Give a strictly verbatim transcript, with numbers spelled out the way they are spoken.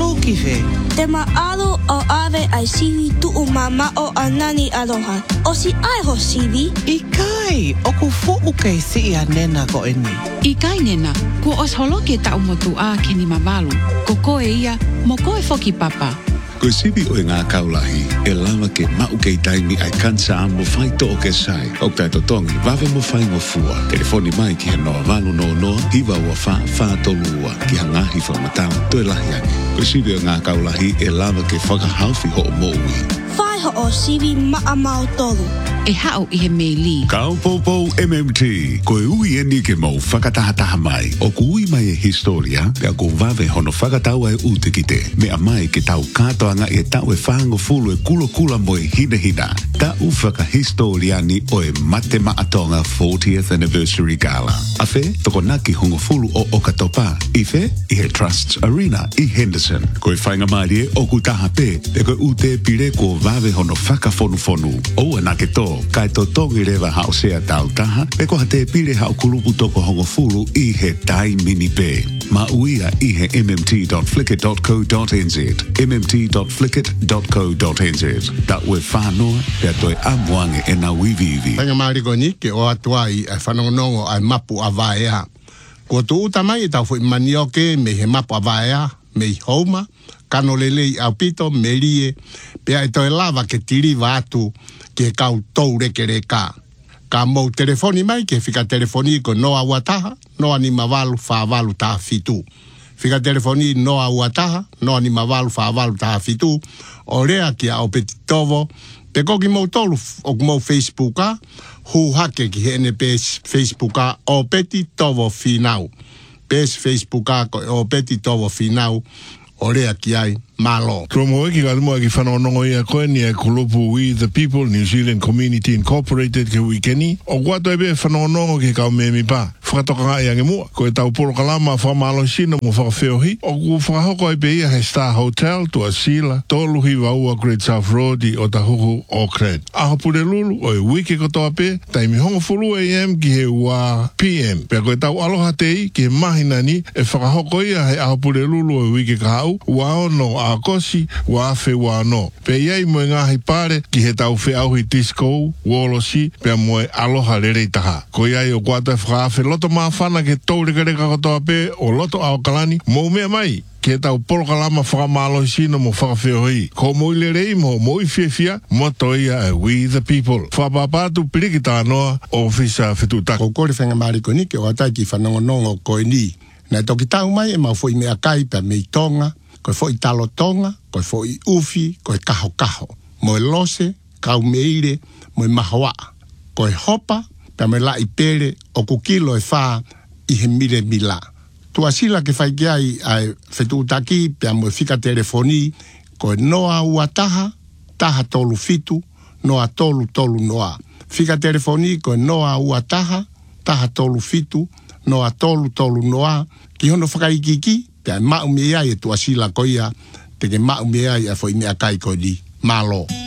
alo kife. Te maalo o ave ai siwi tu o mama o anani aloha. O si ai ho siwi? Ikai, o ku fo uke si ia nena ko eni. Ikai nena, ku os holo ke ta umotu a ke ni mamalu. Ko koe ia, mo koe foki papa. Koe siwi o ngā kaulahi, e lava ke mau kei taimi ai kansa a mo whai to o ke sai. O tai to tongi, wawe mo whai mo fua. Telefoni mai ki he noa walu no noa, hiwa ua wha, wha tolua, ki hangahi whamatau, toi lahi ake. Koe siwi o ngā kaulahi, e lava ke whakahauwhi ho o mo ui. Whai ho o siwi maa mau tolu. E hao i he mei li. Kaupopo M M T, koe ui e ni ke mau whakatahataha mai. O ku ui mai e historia, pia ko wawe hono whakatau e ute ki te. Mea mai ke tau katoanga e tau e whango fulu e kula kula mo e hina hina. Tau whakahistoria ni o e mate maatonga fortieth anniversary gala. A whe, toko naki hongo fulu o Okatopa. I whe, i he Trusts Arena i Henderson. Koe whainga mai e o ku taha pe, e koe ute pire ko wawe hono whakafonu fonu. O ana ke tō, kai to tongi rewa hao sea tau taha, pe ko te pire hao kulupu toko hongo fulu i he tai mini pe. Ma uia i he m m t dot flickr dot co dot n z, m m t dot flickr dot co dot n z. Ta ue whanoa, pia toi amuange e na wivivi. Panga mariko ni ke o atuai ai whanongonongo ai mapu a vaea. Ko tu uta mai e tau fui manioke me he mapu a vaea, me i houma, kano lelei au pito, me rie, pia e toi lava ke tiri vatu, ke kau tau reke reka. Ka mou telefoni mai, ke fika telefoni ko noa wataha, noa ni mavalu wha valu taha fitu. Fika telefoni noa wataha, noa ni mavalu wha valu taha fitu, o rea ki a opeti tovo, pe koki mou tolu o mou Facebooka, hu hake ki hene pes Facebooka, opeti tovo finau. Pes Facebooka, opeti tovo finau, o rea ki ai, malo. Kromo eki ka mua ki whanonongo ia koe ni e kulupu We the People New Zealand Community Incorporated ke wikeni. O guato ebe whanonongo ki kau me mi pa. Whakatoka nga i ange mua. Ko e tau poro kalama whamalo sino mo whakawheohi. O ku whakahoko ebe ia he Star Hotel tu a Sila. Toluhi waua Great South Road i o tahuku Auckland. Aho pure lulu o e wiki kotoa pe. Taimi hongo fulu A M ki he ua P M. Pea ko e tau aloha tei ki he mahina ni e whakahoko ia he aho pure lulu o e wiki kahau. Ua ono a kosi wa afe wa no. Pe iei moe ngahi pare ki he tau whi auhi disco, wolosi, pe moe aloha rerei taha. Ko iei o kuata e whakaafe loto maa whana ke tau reka reka kotoa pe o loto ao kalani, mou mea mai. Ke tau polo kalama whakamalo sino mo whakawheo hei. Ko moi le rei mo moi whiawhia, mo toia e We the People. Whapapatu piriki tā noa o whisa whetutaka. Ko kore whenga mariko ni ke o atai ki whanongonongo koe ni. Nai toki tau mai e mau fwoi mea kai pe mei tonga, koe fwoi talo tonga, koe fwoi ufi, koe kaho kaho. Moe lose, kau meire, moe mahawa. Koe hopa, pe me lai pere, o kukilo e wha i he mire mila. Tua sila ke whai ai ai whetutaki, pe moe whika telefoni, koe noa ua taha, taha tolu fitu, noa tolu tolu noa. Whika telefoni, koe noa ua taha, taha tolu fitu, noa tolu tolu noa, ki hono whakaikiki, pia mau mea e tua sila koia, te ke mau mea e a fwoi mea kai koi di, malo.